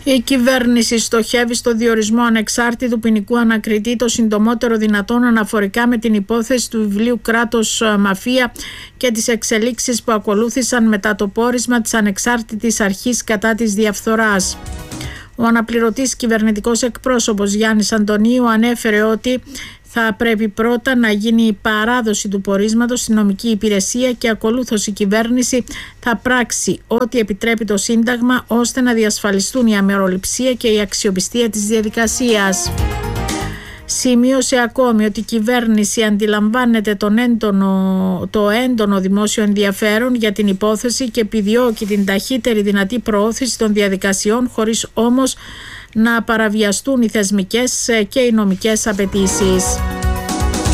Η κυβέρνηση στοχεύει στο διορισμό ανεξάρτητου ποινικού ανακριτή το συντομότερο δυνατόν αναφορικά με την υπόθεση του βιβλίου «Κράτος Μαφία» και τις εξελίξεις που ακολούθησαν μετά το πόρισμα της ανεξάρτητης αρχής κατά της διαφθοράς. Ο αναπληρωτής κυβερνητικός εκπρόσωπος Γιάννης Αντωνίου ανέφερε ότι θα πρέπει πρώτα να γίνει η παράδοση του πορίσματος στην νομική υπηρεσία και ακολούθως η κυβέρνηση θα πράξει ό,τι επιτρέπει το Σύνταγμα ώστε να διασφαλιστούν η αμεροληψία και η αξιοπιστία της διαδικασίας. Σημείωσε ακόμη ότι η κυβέρνηση αντιλαμβάνεται το έντονο δημόσιο ενδιαφέρον για την υπόθεση και επιδιώκει την ταχύτερη δυνατή προώθηση των διαδικασιών χωρίς όμως να παραβιαστούν οι θεσμικές και οι νομικές απαιτήσεις.